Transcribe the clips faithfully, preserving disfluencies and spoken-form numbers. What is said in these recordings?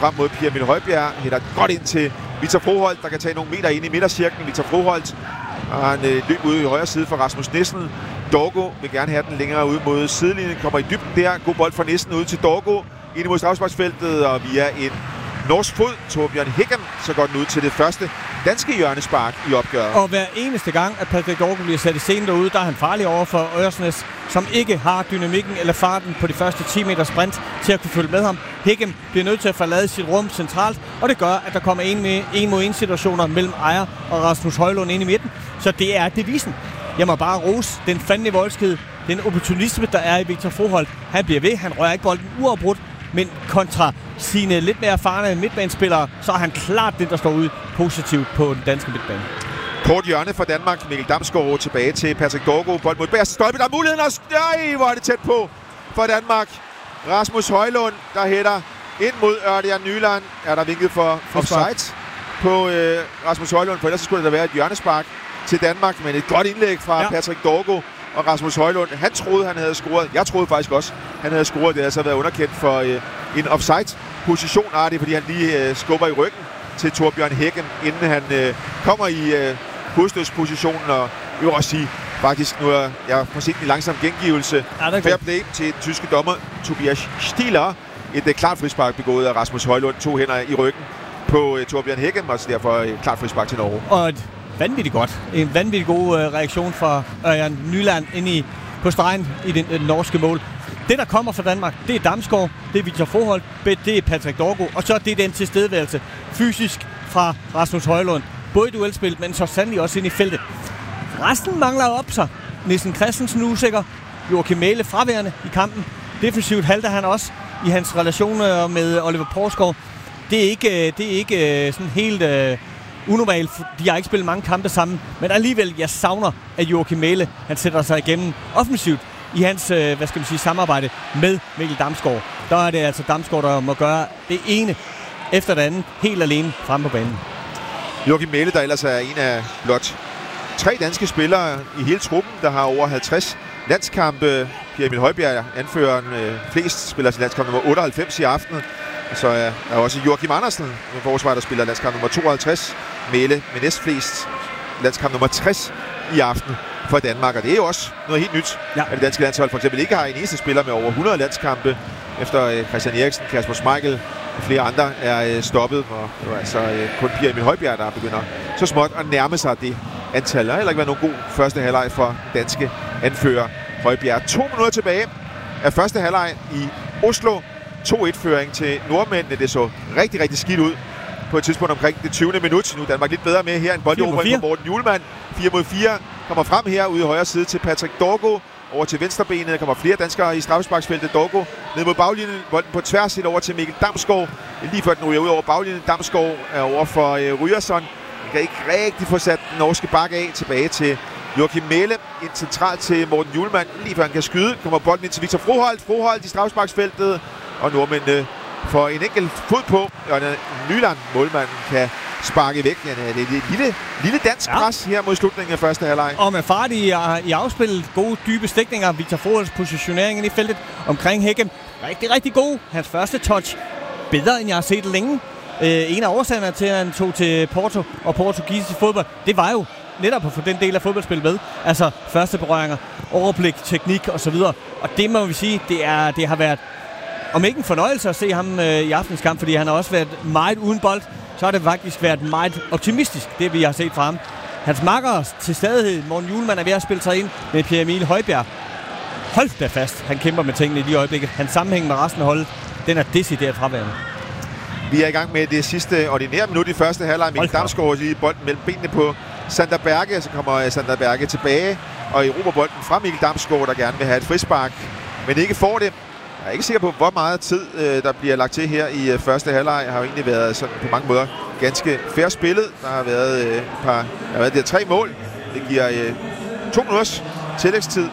frem mod Pierre Emil Højbjerg. Hætter godt ind til Victor Froholt, der kan tage nogle meter ind i midtercirklen. Victor Froholt og han øh, løb ude i højre side for Rasmus Nissen. Dorgo vil gerne have den længere ud mod sidelinjen. Kommer i dybden der. God bold fra Nissen ud til Dorgo. Ind imod straffesparksfeltet, og via en norsk fod, Torbjørn Higgem, så går den ud til det første danske hjørnespark i opgøret. Og hver eneste gang, at Patrick Dorgo bliver sat i scenen derude, der er han farlig over for Ørsnes, som ikke har dynamikken eller farten på de første ti meter sprint til at kunne følge med ham. Higgem bliver nødt til at forlade sit rum centralt, og det gør, at der kommer en, med, en mod en situationer mellem Ejer og Rasmus Højlund ind i midten. Så det er devisen. Jeg må bare rose den fandme voldsked, den opportunisme, der er i Victor Froholt. Han bliver ved, han rører ikke bolden uafbrudt, men kontra sine lidt mere erfarne midtbanespillere, så er han klart det, der står ud positivt på den danske midtbane. Kort hjørne for Danmark. Mikkel Damsgaard tilbage til Patrick Dorgo. Bold mod bagerste stolpe. Der er muligheden. Og nej, hvor er det tæt på for Danmark. Rasmus Højlund, der hætter ind mod Ørjan Nyland. Er der vinket for offside på øh, Rasmus Højlund? For ellers skulle der være et hjørnespark til Danmark. Men et godt indlæg fra ja. Patrick Dorgo og Rasmus Højlund. Han troede, han havde scoret. Jeg troede faktisk også, han havde scoret. Det havde altså været underkendt for øh, en offside-position. Ah, det er, fordi han lige øh, skubber i ryggen til Torbjørn Higgem, inden han øh, kommer i øh, hovedstødspositionen. Og jeg vil også sige, faktisk nu er jeg på sin langsom gengivelse. Ja, fair play til den tyske dommer Tobias Stieler. Et øh, klart frispark begået af Rasmus Højlund. To hænder i ryggen på øh, Torbjørn Higgem, og så derfor et klart frispark til Norge. Og et vanvittigt godt. En vanvittig god øh, reaktion fra Ørjan Nyland ind i, på stregen i den øh, norske mål. Det, der kommer fra Danmark, det er Damsgaard, det er Victor Froholt, det er Patrick Dorgo, og så er det den tilstedeværelse fysisk fra Rasmus Højlund. Både i duelspil, men så sandelig også ind i feltet. Resten mangler op sig. Nissen Christensen usikker, Joachim Mæhle fraværende i kampen. Defensivt halter han også i hans relationer med Oliver Porsgaard. Det er ikke, det er ikke sådan helt øh, unormalt. De har ikke spillet mange kampe sammen, men alligevel, jeg savner, at Joachim Mæhle, han sætter sig igennem offensivt i hans, øh, hvad skal man sige, samarbejde med Mikkel Damsgaard. Der er det altså Damsgaard, der må gøre det ene efter det andet, helt alene frem på banen. Joachim Mæhle, der ellers er en af blot tre danske spillere i hele truppen, der har over halvtreds landskampe. Pierre Emil Højbjerg, anføreren, øh, flest spiller til landskamp nummer otteoghalvfems i aften. Så er der også Joachim Andersen, en forsvar, der spiller landskamp nummer tooghalvtreds. Mæhle med næstflest landskamp nummer tres i aften for Danmark. Og det er jo også noget helt nyt, ja. At det danske landshold for eksempel ikke har en eneste spiller med over hundrede landskampe, efter øh, Christian Eriksen, Kasper Schmeichel og flere andre er øh, stoppet. Og det var altså øh, kun Pierre Emil Højbjerg, der begynder så småt at nærme sig det antal. Der har heller ikke været nogen god første halvleg for danske anfører Højbjerg. To minutter tilbage af første halvleg i Oslo. to et-føring til nordmændene. Det så rigtig, rigtig skidt ud på et tidspunkt omkring det tyvende minut. Nu er Danmark lidt bedre med her. En bolderobring fra Morten Hjulmand. fire mod fire kommer frem her ude i højre side til Patrick Dorgo. Over til venstrebenet. Der kommer flere danskere i straffesparksfeltet. Dorgo ned mod baglinjen. Bolden på tværs over til Mikkel Damsgaard. Lige før den ryger ud over baglinjen. Damsgaard er over for øh, Ryerson. Han kan ikke rigtig få sat den norske bakke af. Tilbage til Joachim Mæhle. Ind centralt til Morten Hjulmand. Lige før han kan skyde. Kommer bolden ind til Victor Froholt. Froholt i straffesparksfeltet. Og nordmændene får en enkelt fod på. Og Nyland, målmanden, kan sparke væk. Ja, det er et lille, lille dansk ja. pres her mod slutningen af første halvleg. Og med fart i, i afspillet, gode dybe stikninger. Victor Froholts positionering i feltet omkring Higgem. Rigtig, rigtig god. Hans første touch. Bedre, end jeg har set længe. Øh, en af årsagerne til, at han tog til Porto og portugisisk fodbold, det var jo netop at få den del af fodboldspillet med. Altså første berøringer, overblik, teknik osv. Og det må vi sige, det, er, det har været om ikke en fornøjelse at se ham øh, i aftens kamp, fordi han har også været meget uden bold, så har det faktisk været meget optimistisk, det vi har set fra ham. Hans makker til stadighed, Morten Hjulmand, er ved at spille sig ind med Pierre Emil Højbjerg. Hold da fast, han kæmper med tingene i de øjeblikket. Hans sammenhæng med resten af holdet, den er decideret fraværende. Vi er i gang med det sidste ordinære minut i første halvleg. Mikkel Damsgaard i bolden mellem benene på Sander Berge, så kommer Sander Berge tilbage og erobrer bolden fra Mikkel Damsgaard, der gerne vil have et frispark, men ikke får det. Jeg er ikke sikker på, hvor meget tid øh, der bliver lagt til her i øh, første halvleg. Jeg har jo egentlig været sådan på mange måder ganske fair spillet. Der har været øh, et par, der har været der tre mål. Det giver øh, to minutters tillægstid.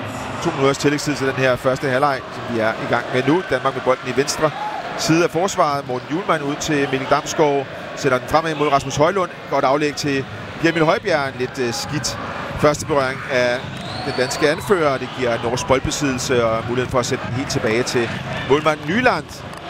To minutters tillægstid til den her første halvleg, som vi er i gang med nu. Danmark med bolden i venstre side af forsvaret. Morten Hjulmand ud til Mikkel Damsgaard. Sætter den fremad mod Rasmus Højlund. Godt aflæg til Pierre Emil Højbjerg. En lidt øh, skidt første berøring af den danske anfører. Det giver norsk boldbesiddelse og mulighed for at sætte den helt tilbage til målmand Nyland.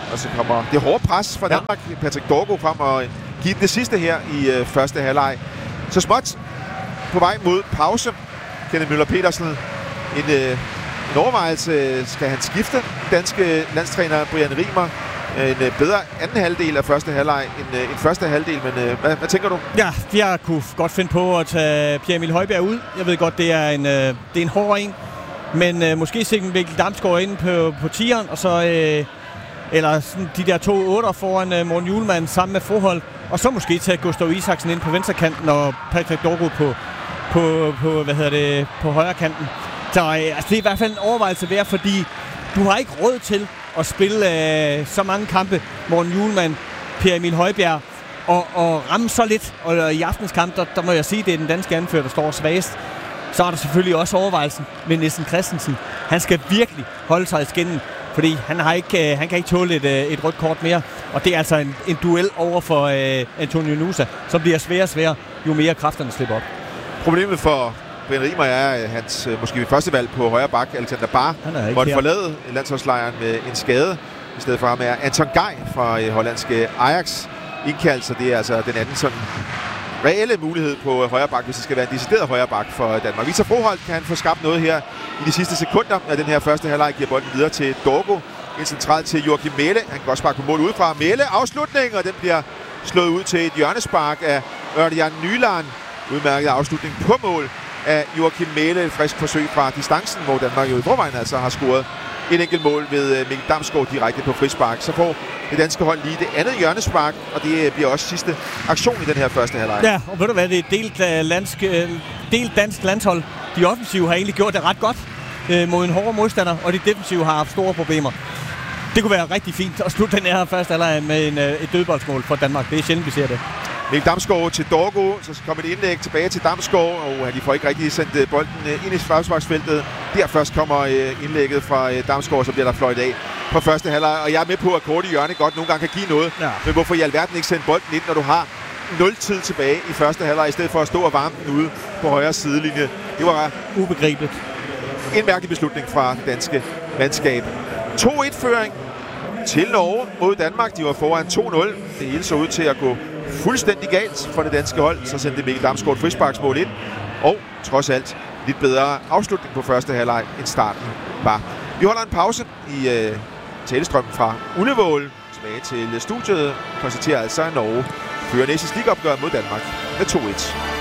Og så kommer det hårde pres fra Danmark. Ja. Patrick Dorgo frem og give den det sidste her i øh, første halvleg. Så småt på vej mod pause. Kenneth Møller Petersen, en, øh, en overvejelse. Skal han skifte? Danske landstræner Brian Rimer. En øh, bedre anden halvdel af første halvleg end, øh, end første halvdel. Men øh, hvad, hvad tænker du? Ja, jeg kunne godt finde på at tage Pierre Emil Højbjerg ud. Jeg ved godt, det er en, øh, det er en hård en. Men øh, måske se Mikkel Damsgaard ind på, på tieren, og så... Øh, eller sådan de der to otter foran øh, Morten Hjulmand sammen med forhold. Og så måske tage Gustav Isaksen ind på venstrekanten og Patrick Dorgo på, på, på, hvad hedder det, på højre kanten. Så øh, altså, det er i hvert fald en overvejelse værd, fordi du har ikke råd til at spille øh, så mange kampe, Morten Hjulmand, Pierre Emil Højbjerg, og, og ramme så lidt. Og, og i aftens kamp, der, der må jeg sige, det er den danske anfører, der står svagest. Så er der selvfølgelig også overvejelsen med Nielsen Christensen. Han skal virkelig holde sig i skinnen, fordi han, har ikke, øh, han kan ikke tåle et, øh, et rødt kort mere. Og det er altså en, en duel over for øh, Antonio Nusa, som bliver sværere og sværere, jo mere kræfterne slipper op. Problemet for Brian Rimer er hans øh, måske første valg på højre bak, Alexander Barr, måtte forlade landsholdslejren med en skade. I stedet for ham er Anton Gej fra øh, hollandske Ajax indkaldt, så det er altså den anden sådan reelle mulighed på højre bak, hvis det skal være en decideret højre bak for Danmark. Victor Froholt kan han få skabt noget her i de sidste sekunder af den her første halvleg. Giver bolden videre til Dorgo. En central til Joachim Mæhle. Han kan godt sparke på mål udefra. Mæhle afslutning, og den bliver slået ud til et hjørnespark af Ørjan Nyland. Udmærket afslutning på mål af Joachim Mæhle. Et frisk forsøg fra distancen, hvor Danmark jo i forvejen altså har scoret et enkelt mål ved Mikkel Damsgaard direkte på frispark. Så får det danske hold lige det andet hjørnespark, og det bliver også sidste aktion i den her første halvleg. Ja, og ved du hvad, det er delt, uh, landsk, uh, delt dansk landshold. De offensive har egentlig gjort det ret godt uh, mod en hård modstander, og de defensive har haft store problemer. Det kunne være rigtig fint at slutte den her første halvleg med en, uh, et dødboldsmål for Danmark. Det er sjældent, vi ser det. Mikkel Damsgaard til Dorgo, så kommer et indlæg tilbage til Damsgaard, og de får ikke rigtig sendt bolden ind i forsvarsfeltet. Der først kommer indlægget fra Damsgaard, så bliver der fløjt af på første halvleg. Og jeg er med på, at kort i hjørne godt nogle gange kan give noget. Ja. Men hvorfor i alverden ikke sende bolden ind, når du har nul tid tilbage i første halvleg, i stedet for at stå og varme den ude på højre sidelinje? Det var ubegribeligt. En mærkelig beslutning fra det danske mandskab. to et-føring til Norge mod Danmark. De var foran to nul. Det hele så ud til at gå fuldstændig galt for det danske hold. Så sendte Mikkel Damsgaard et frisparksmål ind. Og trods alt lidt bedre afslutning på første halvleg end starten var. Vi holder en pause i øh, talestrømmen fra Ullevål. Tilbage til studiet. Konstaterer altså, at Norge fører næste stikopgør mod Danmark med to et.